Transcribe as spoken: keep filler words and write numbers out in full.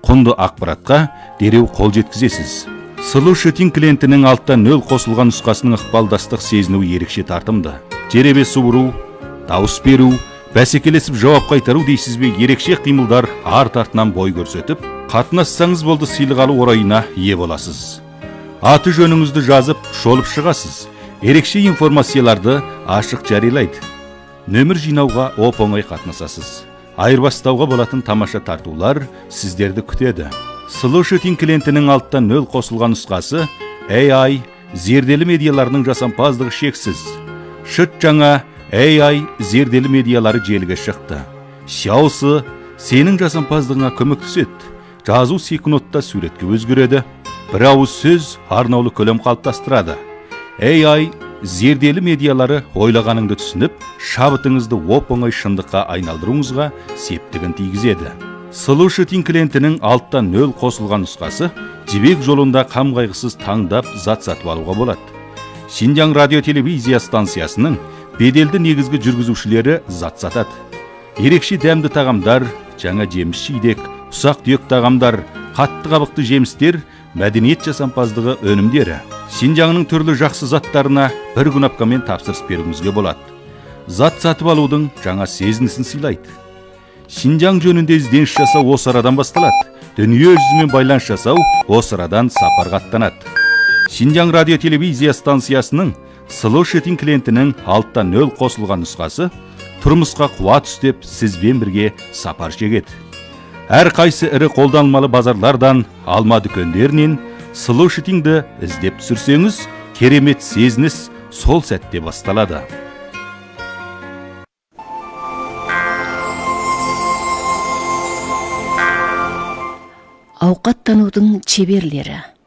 құнды ақпаратқа дереу қол жеткізесіз. Слушатель клиентінің алтта нөл қосылған нұсқасының ықпалдастық сезінуі ерекше тартымды. Жеребе суыру, дауыс беру, бәсекелесіп жауап қайтару дейсіз бе, ерекше қимылдар арт артынан бой көрсетіп, қатынассаңыз болды сыйлық алу орайына ие боласыз. Аты жөніңізді жазып, шолып шығасыз. Ерекше информацияларды ашық жариялайды. Нөмір жинауға оп-оңай қатынасасыз. Айырбастауға болатын тамаша тартулар сіздерді күтеді. Слушатель клиентінің алтта нөл қосылған нұсқасы эй ай зерделі медиаларының жасампаздығы шексіз. Шыт жаңа эй ай зерделі медиалары желіге шықты. Шаусы сенің жасампаздығыңа көмектеседі. Жазу секундта суретке өзгереді. Бір ауыз сөз арнаулы көлем қалыптастырады. эй ай зерделі медиалары ойлағаныңды түсініп, шабытыңызды оп-оңай шындыққа айналдыруыңызға септігін тигізеді. Слушатель клиентінің алтта нөл қосылған нұсқасы жібек жолында қам қайғысыз таңдап зат сатып алуға болады. Шинжаң радио телевизия станциясының беделді негізгі жүргізушілері зат сатады. Ерекше дәмді тағамдар, жаңа жеміс жидек, ұсақ түйек тағамдар, қатты қабықты жемістер, мәдениет жасампаздығы өнімдері. Шинжаңның түрлі жақсы заттарына бір күнапкамен тапсырыс беруіңізге болады. Зат сатып алудың жаңа сезінісін сыйлайды. Шинжаң жөнінде ізденіс жасау осы арадан басталады. Дүние жүзімен байланыс жасау осы арадан сапарға аттанады. Шинжаң радио телевизия станциясының слушатель клиентінің алтта нөл қосылған нұсқасы тұрмысқа қуат үстеп сізбен бірге сапар шегеді. Әр қайсы ірі қолданылмалы базарлардан, алма дүкендерінен слушательді іздеп түсірсеңіз, керемет сезініс сол сәтте басталады. Ауқаттанудың шеберлері.